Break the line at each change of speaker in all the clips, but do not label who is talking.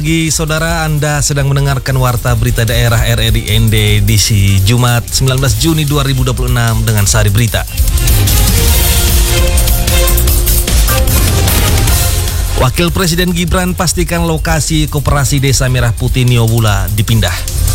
Bagi saudara, Anda sedang mendengarkan Warta Berita Daerah RRI ND edisi Jumat 19 Juni 2026 dengan sari berita. Wakil Presiden Gibran pastikan lokasi Koperasi Desa Merah Putih Niowula dipindah.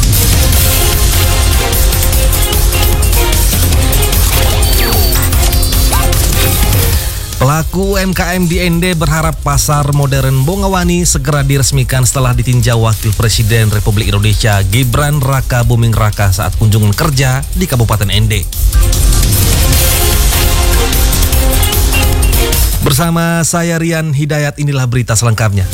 Pelaku UMKM di ND berharap pasar modern Bongawani segera diresmikan setelah ditinjau Wakil Presiden Republik Indonesia Gibran Raka Buming Raka saat kunjungan kerja di Kabupaten ND. Bersama saya Rian Hidayat, inilah berita selengkapnya.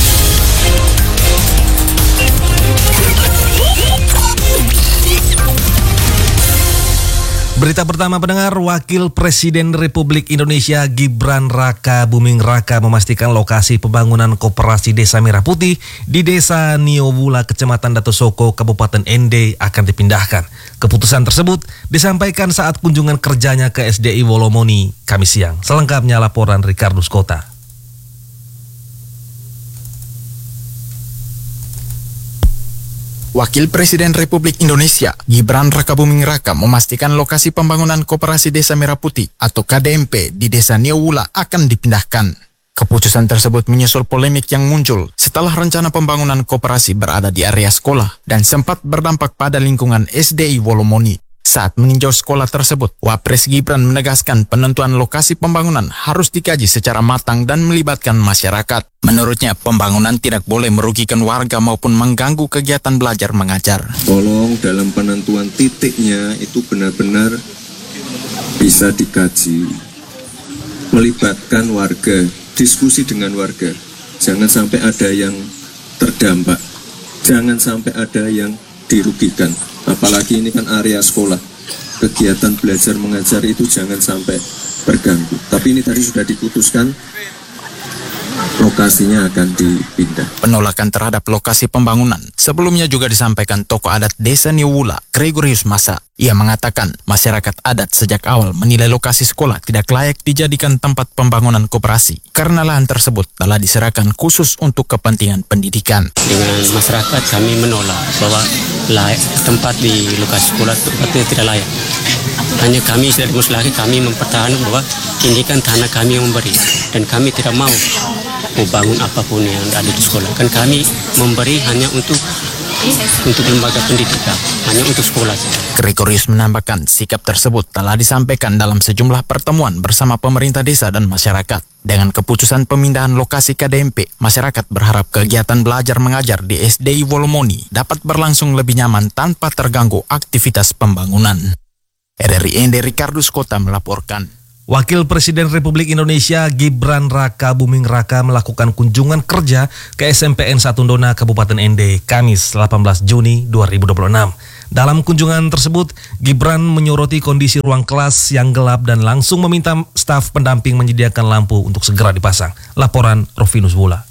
Berita pertama, pendengar, Wakil Presiden Republik Indonesia Gibran Raka Buming Raka memastikan lokasi pembangunan Koperasi Desa Merah Putih di Desa Niowula, Kecamatan Datosoko, Kabupaten ND akan dipindahkan. Keputusan tersebut disampaikan saat kunjungan kerjanya ke SDI Wolomoni Kamis siang. Selengkapnya laporan Ricardo Skota.
Wakil Presiden Republik Indonesia Gibran Raka Buming Raka memastikan lokasi pembangunan Koperasi Desa Merah Putih atau KDMP di Desa Niowula akan dipindahkan. Keputusan tersebut menyusul polemik yang muncul setelah rencana pembangunan koperasi berada di area sekolah dan sempat berdampak pada lingkungan SDI Wolomoni. Saat meninjau sekolah tersebut, Wapres Gibran menegaskan penentuan lokasi pembangunan harus dikaji secara matang dan melibatkan masyarakat. Menurutnya, pembangunan tidak boleh merugikan warga maupun mengganggu kegiatan belajar mengajar.
Tolong dalam penentuan titiknya itu benar-benar bisa dikaji, melibatkan warga, diskusi dengan warga. Jangan sampai ada yang terdampak, jangan sampai ada yang dirugikan. Apalagi ini kan area sekolah, kegiatan belajar mengajar itu jangan sampai terganggu. Tapi ini tadi sudah diputuskan, lokasinya akan dipindah.
Penolakan terhadap lokasi pembangunan sebelumnya juga disampaikan tokoh adat Desa Niowula, Gregorius Massa. Ia mengatakan masyarakat adat sejak awal menilai lokasi sekolah tidak layak dijadikan tempat pembangunan koperasi karena lahan tersebut telah diserahkan khusus untuk kepentingan pendidikan.
Dengan masyarakat kami menolak bahwa tempat di lokasi sekolah tempatnya tidak layak. Hanya kami dari Muslaki kami mempertahankan bahwa ini kan tanah kami yang memberi dan kami tidak mau bangun apapun yang ada di sekolah. Kan kami memberi hanya untuk lembaga pendidikan, hanya untuk sekolah.
Gregorius menambahkan sikap tersebut telah disampaikan dalam sejumlah pertemuan bersama pemerintah desa dan masyarakat. Dengan keputusan pemindahan lokasi KDMP, masyarakat berharap kegiatan belajar mengajar di SDI Wolomoni dapat berlangsung lebih nyaman tanpa terganggu aktivitas pembangunan. RRI ND Ricardo Skota melaporkan.
Wakil Presiden Republik Indonesia Gibran Raka Buming Raka melakukan kunjungan kerja ke SMPN 1 Dona Kabupaten ND Kamis 18 Juni 2026. Dalam kunjungan tersebut, Gibran menyoroti kondisi ruang kelas yang gelap dan langsung meminta staf pendamping menyediakan lampu untuk segera dipasang. Laporan Rovinus Bula.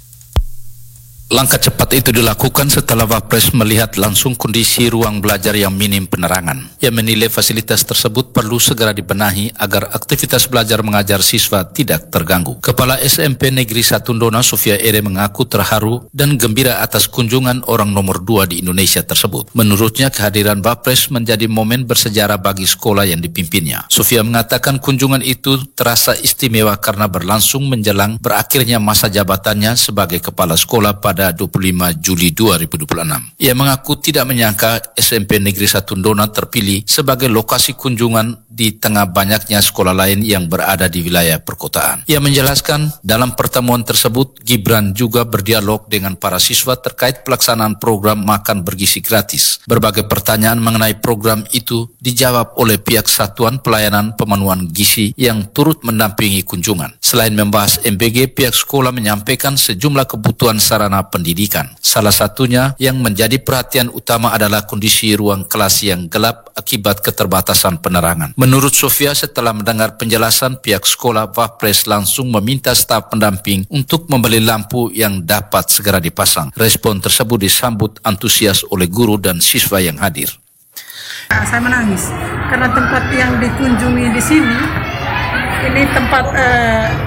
Langkah cepat itu dilakukan setelah Wapres melihat langsung kondisi ruang belajar yang minim penerangan. Ia menilai fasilitas tersebut perlu segera dibenahi agar aktivitas belajar mengajar siswa tidak terganggu. Kepala SMP Negeri 1 Dona Sofia Ere mengaku terharu dan gembira atas kunjungan orang nomor 2 di Indonesia tersebut. Menurutnya kehadiran Wapres menjadi momen bersejarah bagi sekolah yang dipimpinnya. Sofia mengatakan kunjungan itu terasa istimewa karena berlangsung menjelang berakhirnya masa jabatannya sebagai kepala sekolah pada 25 Juli 2026. Ia mengaku tidak menyangka SMP Negeri 1 Dona terpilih sebagai lokasi kunjungan di tengah banyaknya sekolah lain yang berada di wilayah perkotaan. Ia menjelaskan dalam pertemuan tersebut Gibran juga berdialog dengan para siswa terkait pelaksanaan program makan bergizi gratis. Berbagai pertanyaan mengenai program itu dijawab oleh pihak Satuan Pelayanan Pemenuhan Gizi yang turut mendampingi kunjungan. Selain membahas MBG, pihak sekolah menyampaikan sejumlah kebutuhan sarana pendidikan. Salah satunya yang menjadi perhatian utama adalah kondisi ruang kelas yang gelap akibat keterbatasan penerangan. Menurut Sofia, setelah mendengar penjelasan pihak sekolah, Wapres langsung meminta staf pendamping untuk membeli lampu yang dapat segera dipasang. Respon tersebut disambut antusias oleh guru dan siswa yang hadir.
Saya menangis karena tempat yang dikunjungi di sini ini tempat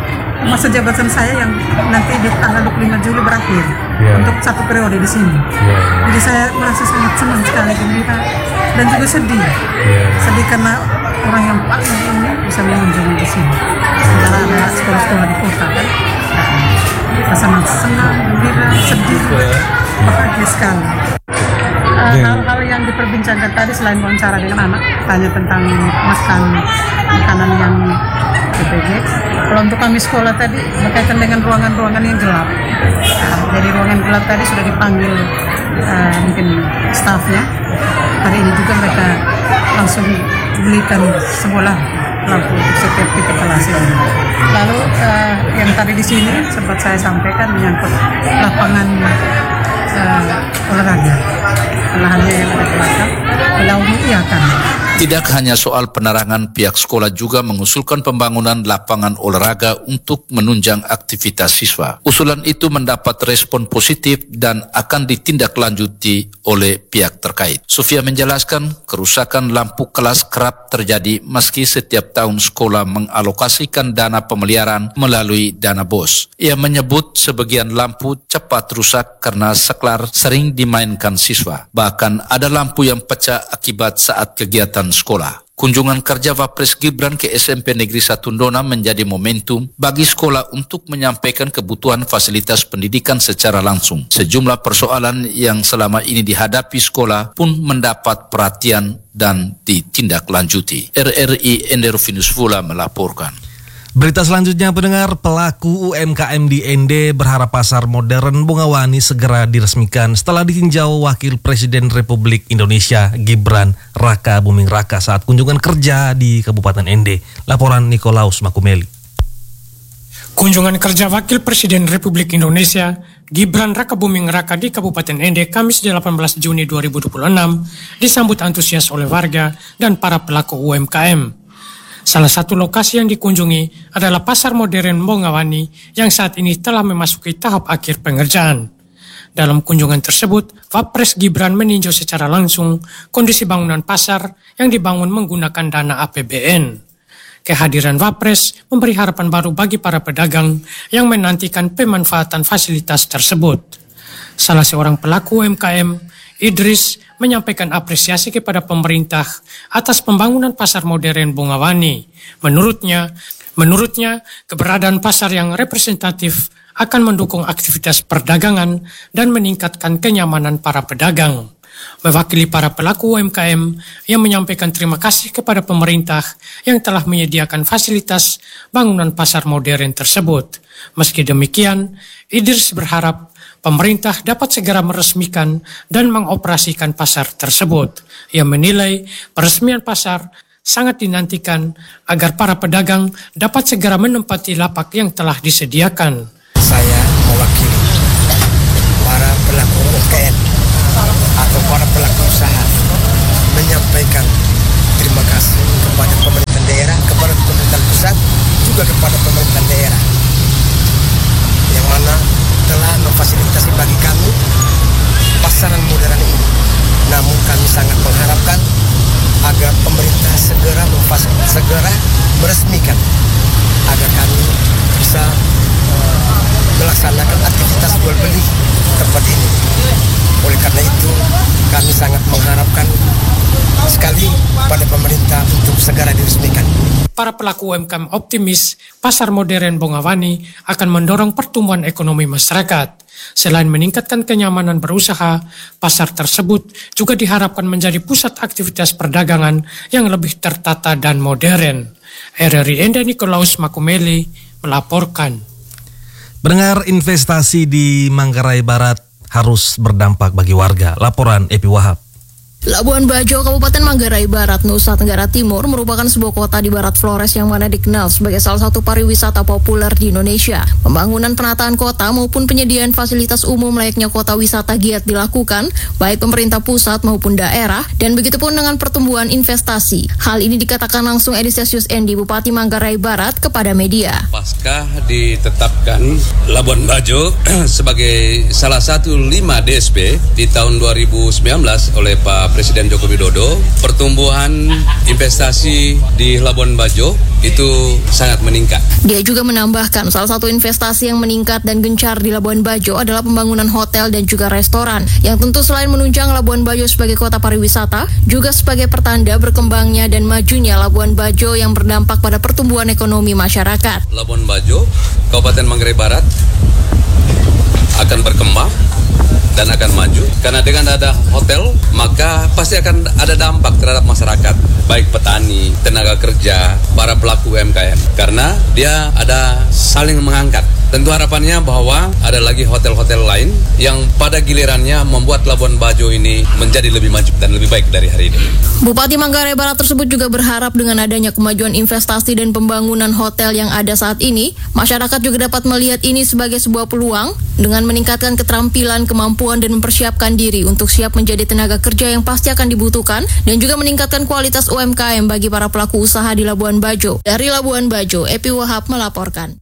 masa jabatan saya yang nanti di tanggal 25 Juli berakhir untuk 1 periode di sini. Jadi saya merasa sangat senang sekali, gembira dan juga sedih. Sedih karena orang yang paling ini bisa mengunjungi di sini. Sementara ada sekolah-sekolah di kota kan. Rasa senang, gembira, sedih, bahagia sekali. Hal-hal yang diperbincangkan tadi selain wawancara dengan anak, tanya tentang makan makanan yang PPG. Kalau untuk kami sekolah tadi berkaitan dengan ruangan-ruangan yang gelap. Jadi ruangan gelap tadi sudah dipanggil mungkin stafnya. Hari ini juga mereka langsung belikan sebuah lampu untuk setiap titik kelas ini. Lalu yang tadi di sini sempat saya sampaikan menyangkut lapangan olahraga, lahannya yang ada di belakang, beliau mengiyakan.
Tidak hanya soal penerangan, pihak sekolah juga mengusulkan pembangunan lapangan olahraga untuk menunjang aktivitas siswa. Usulan itu mendapat respon positif dan akan ditindaklanjuti oleh pihak terkait. Sofia menjelaskan, kerusakan lampu kelas kerap terjadi meski setiap tahun sekolah mengalokasikan dana pemeliharaan melalui dana BOS. Ia menyebut sebagian lampu cepat rusak karena saklar sering dimainkan siswa. Bahkan ada lampu yang pecah akibat saat kegiatan sekolah. Kunjungan kerja Wapres Gibran ke SMP Negeri 1 Ndona menjadi momentum bagi sekolah untuk menyampaikan kebutuhan fasilitas pendidikan secara langsung. Sejumlah persoalan yang selama ini dihadapi sekolah pun mendapat perhatian dan ditindaklanjuti. RRI Enderovinus Vula melaporkan.
Berita selanjutnya, pendengar, pelaku UMKM di ND berharap pasar modern Bongawani segera diresmikan setelah ditinjau Wakil Presiden Republik Indonesia Gibran Raka Buming Raka saat kunjungan kerja di Kabupaten ND. Laporan Nikolaus Makumeli.
Kunjungan kerja Wakil Presiden Republik Indonesia Gibran Raka Buming Raka di Kabupaten ND Kamis 18 Juni 2026 disambut antusias oleh warga dan para pelaku UMKM. Salah satu lokasi yang dikunjungi adalah Pasar Modern Bongawani yang saat ini telah memasuki tahap akhir pengerjaan. Dalam kunjungan tersebut, Wapres Gibran meninjau secara langsung kondisi bangunan pasar yang dibangun menggunakan dana APBN. Kehadiran Wapres memberi harapan baru bagi para pedagang yang menantikan pemanfaatan fasilitas tersebut. Salah seorang pelaku UMKM, Idris, menyampaikan apresiasi kepada pemerintah atas pembangunan pasar modern Bongawani. Menurutnya, keberadaan pasar yang representatif akan mendukung aktivitas perdagangan dan meningkatkan kenyamanan para pedagang. Mewakili para pelaku UMKM yang menyampaikan terima kasih kepada pemerintah yang telah menyediakan fasilitas bangunan pasar modern tersebut. Meski demikian, Idris berharap pemerintah dapat segera meresmikan dan mengoperasikan pasar tersebut. Ia menilai peresmian pasar sangat dinantikan agar para pedagang dapat segera menempati lapak yang telah disediakan.
Saya mewakili para pelaku UMKM atau para pelaku usaha menyampaikan terima kasih kepada pemerintah daerah, kepada pemerintah pusat, juga kepada pemerintah daerah yang mana telah memfasilitasi bagi kami pasaran modern ini. Namun kami sangat mengharapkan agar pemerintah segera meresmikan agar kami bisa melaksanakan aktivitas jual beli tempat ini. Oleh karena itu kami sangat mengharapkan sekali pada pemerintah untuk segera diresmikan.
Para pelaku UMKM optimis pasar modern Bongawani akan mendorong pertumbuhan ekonomi masyarakat. Selain meningkatkan kenyamanan berusaha, pasar tersebut juga diharapkan menjadi pusat aktivitas perdagangan yang lebih tertata dan modern. RRI Enda Nikolaus Makumeli melaporkan.
Pendengar, investasi di Manggarai Barat harus berdampak bagi warga. Laporan Epi Wahab.
Labuan Bajo, Kabupaten Manggarai Barat, Nusa Tenggara Timur merupakan sebuah kota di Barat Flores yang mana dikenal sebagai salah satu pariwisata populer di Indonesia. Pembangunan penataan kota maupun penyediaan fasilitas umum layaknya kota wisata giat dilakukan, baik pemerintah pusat maupun daerah, dan begitupun dengan pertumbuhan investasi. Hal ini dikatakan langsung Edisius Endi, Bupati Manggarai Barat, kepada media.
Pasca ditetapkan Labuan Bajo sebagai salah satu 5 DSP di tahun 2019 oleh Pak Presiden Joko Widodo, pertumbuhan investasi di Labuan Bajo itu sangat meningkat.
Dia juga menambahkan salah satu investasi yang meningkat dan gencar di Labuan Bajo adalah pembangunan hotel dan juga restoran, yang tentu selain menunjang Labuan Bajo sebagai kota pariwisata, juga sebagai pertanda berkembangnya dan majunya Labuan Bajo yang berdampak pada pertumbuhan ekonomi masyarakat.
Labuan Bajo, Kabupaten Manggarai Barat akan berkembang dan akan maju, karena dengan ada hotel maka pasti akan ada dampak terhadap masyarakat, baik petani, tenaga kerja, para pelaku UMKM, karena dia ada saling mengangkat. Tentu harapannya bahwa ada lagi hotel-hotel lain yang pada gilirannya membuat Labuan Bajo ini menjadi lebih maju dan lebih baik dari hari ini.
Bupati Manggarai Barat tersebut juga berharap dengan adanya kemajuan investasi dan pembangunan hotel yang ada saat ini, masyarakat juga dapat melihat ini sebagai sebuah peluang dengan meningkatkan keterampilan, kemampuan, dan mempersiapkan diri untuk siap menjadi tenaga kerja yang pasti akan dibutuhkan, dan juga meningkatkan kualitas UMKM bagi para pelaku usaha di Labuan Bajo. Dari Labuan Bajo, Epi Wahab melaporkan.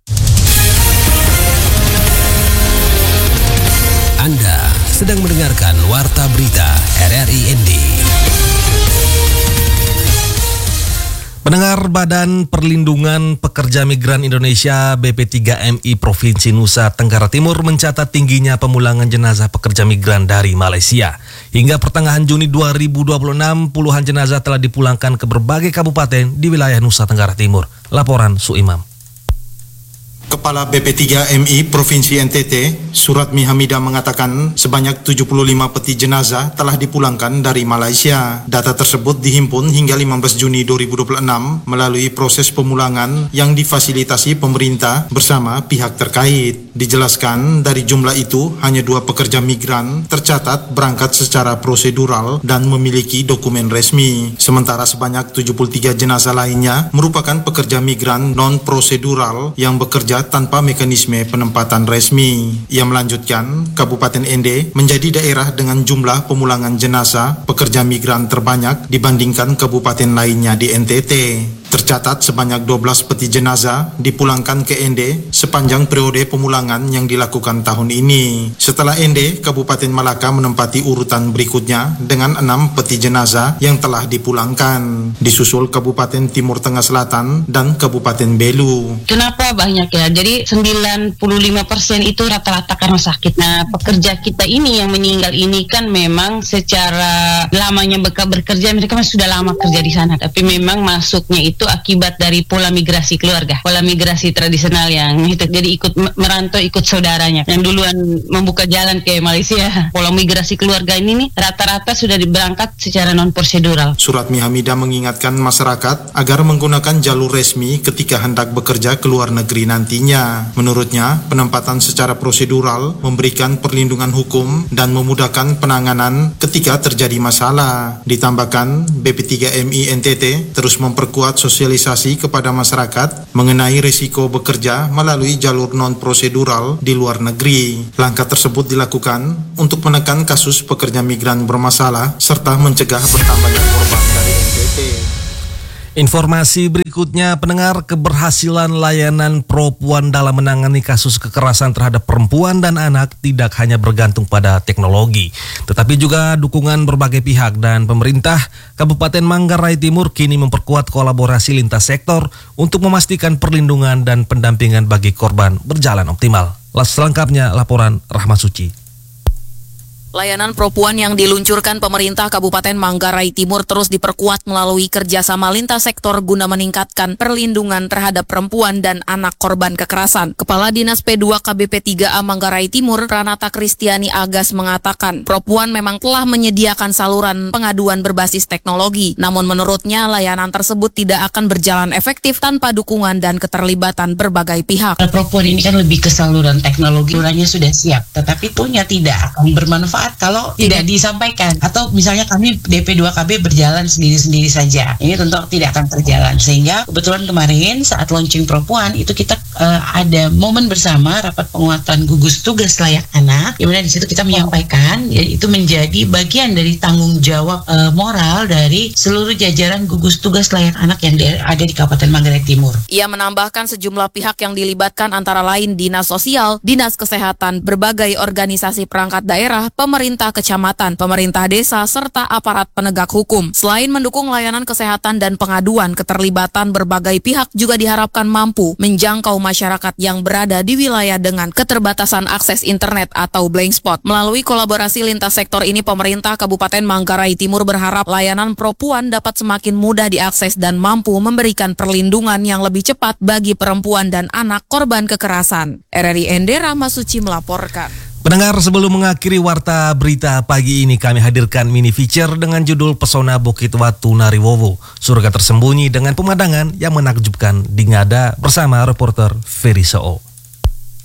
Anda sedang mendengarkan Warta Berita RRI ND.
Pendengar, Badan Perlindungan Pekerja Migran Indonesia BP3MI Provinsi Nusa Tenggara Timur mencatat tingginya pemulangan jenazah pekerja migran dari Malaysia. Hingga pertengahan Juni 2026, puluhan jenazah telah dipulangkan ke berbagai kabupaten di wilayah Nusa Tenggara Timur. Laporan Suimam.
Kepala BP3MI Provinsi NTT, Suratmi Hamidah mengatakan sebanyak 75 peti jenazah telah dipulangkan dari Malaysia. Data tersebut dihimpun hingga 15 Juni 2026 melalui proses pemulangan yang difasilitasi pemerintah bersama pihak terkait. Dijelaskan dari jumlah itu hanya 2 pekerja migran tercatat berangkat secara prosedural dan memiliki dokumen resmi. Sementara sebanyak 73 jenazah lainnya merupakan pekerja migran non-prosedural yang bekerja tanpa mekanisme penempatan resmi. Ia melanjutkan, Kabupaten Ende menjadi daerah dengan jumlah pemulangan jenazah pekerja migran terbanyak dibandingkan kabupaten lainnya di NTT. Tercatat sebanyak 12 peti jenazah dipulangkan ke Ende sepanjang periode pemulangan yang dilakukan tahun ini. Setelah Ende, Kabupaten Malaka menempati urutan berikutnya dengan 6 peti jenazah yang telah dipulangkan. Disusul Kabupaten Timur Tengah Selatan dan Kabupaten Belu.
Kenapa banyak ya? Jadi 95% itu rata-rata karena sakit. Nah, pekerja kita ini yang meninggal ini kan memang secara lamanya bekerja, mereka sudah lama kerja di sana. Tapi memang masuknya itu akibat dari pola migrasi keluarga, pola migrasi tradisional yang itu, jadi ikut merantau, ikut saudaranya yang duluan membuka jalan ke Malaysia. Pola migrasi keluarga ini nih rata-rata sudah berangkat secara non prosedural.
Suratmi Hamidah mengingatkan masyarakat agar menggunakan jalur resmi ketika hendak bekerja ke luar negeri nantinya. Menurutnya, penempatan secara prosedural memberikan perlindungan hukum dan memudahkan penanganan ketika terjadi masalah. Ditambahkan, BP3MI NTT terus memperkuat sosialisasi kepada masyarakat mengenai risiko bekerja melalui jalur non-prosedural di luar negeri. Langkah tersebut dilakukan untuk menekan kasus pekerja migran bermasalah serta mencegah bertambahnya korban dari NTT.
Informasi berikutnya, pendengar, keberhasilan layanan Pro-Puan dalam menangani kasus kekerasan terhadap perempuan dan anak tidak hanya bergantung pada teknologi, tetapi juga dukungan berbagai pihak, dan pemerintah Kabupaten Manggarai Timur kini memperkuat kolaborasi lintas sektor untuk memastikan perlindungan dan pendampingan bagi korban berjalan optimal. Selengkapnya laporan Rahmat Suci.
Layanan Pro-Puan yang diluncurkan pemerintah Kabupaten Manggarai Timur terus diperkuat melalui kerjasama lintas sektor guna meningkatkan perlindungan terhadap perempuan dan anak korban kekerasan. Kepala Dinas P2 KBP 3A Manggarai Timur, Pranata Kristiani Agas, mengatakan Pro-Puan memang telah menyediakan saluran pengaduan berbasis teknologi. Namun menurutnya layanan tersebut tidak akan berjalan efektif tanpa dukungan dan keterlibatan berbagai pihak.
Pro-Puan ini kan lebih ke saluran teknologi, salurannya sudah siap, tetapi tuhnya tidak akan bermanfaat kalau tidak disampaikan, atau misalnya kami DP2KB berjalan sendiri-sendiri saja, ini tentu tidak akan terjalan. Sehingga kebetulan kemarin saat launching Pro-Puan itu kita ada momen bersama rapat penguatan gugus tugas layak anak, di mana di situ kita menyampaikan ya, itu menjadi bagian dari tanggung jawab moral dari seluruh jajaran gugus tugas layak anak yang ada di Kabupaten Manggarai Timur.
Ia menambahkan sejumlah pihak yang dilibatkan antara lain Dinas Sosial, Dinas Kesehatan, berbagai organisasi perangkat daerah, pemerintah kecamatan, pemerintah desa, serta aparat penegak hukum. Selain mendukung layanan kesehatan dan pengaduan, keterlibatan berbagai pihak juga diharapkan mampu menjangkau masyarakat yang berada di wilayah dengan keterbatasan akses internet atau blank spot. Melalui kolaborasi lintas sektor ini, pemerintah Kabupaten Manggarai Timur berharap layanan Pro-Puan dapat semakin mudah diakses dan mampu memberikan perlindungan yang lebih cepat bagi perempuan dan anak korban kekerasan. RRI ND Rahma Suci melaporkan.
Pendengar, sebelum mengakhiri warta berita pagi ini, kami hadirkan mini feature dengan judul Pesona Bukit Watu Nariwowo, surga tersembunyi dengan pemandangan yang menakjubkan di Ngada bersama reporter Ferry Soo.